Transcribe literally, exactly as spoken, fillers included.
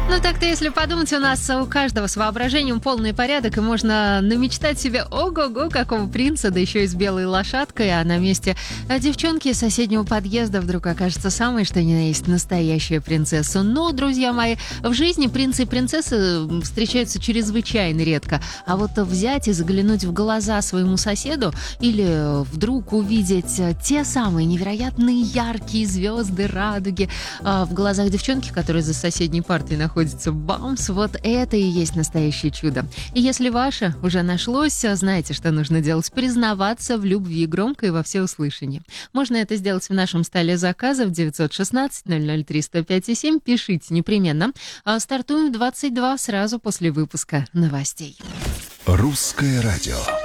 Ну так-то, если подумать, у нас у каждого с воображением полный порядок, и можно намечтать себе ого-го, какого принца, да еще и с белой лошадкой, а на месте девчонки из соседнего подъезда вдруг окажется самой, что ни на есть, настоящая принцесса. Но, друзья мои, в жизни принцы и принцессы встречаются чрезвычайно редко, а вот взять и заглянуть в глаза своему соседу или вдруг увидеть те самые невероятные яркие звезды, радуги в глазах девчонки, которая за соседней партой находится, бамс, вот это и есть настоящее чудо. И если ваше уже нашлось, знаете, что нужно делать: признаваться в любви громко и во всеуслышание. Можно это сделать в нашем столе заказов девять один шесть ноль ноль три сто пять семь. Пишите непременно. А стартуем в двадцать два сразу после выпуска новостей. Русское радио.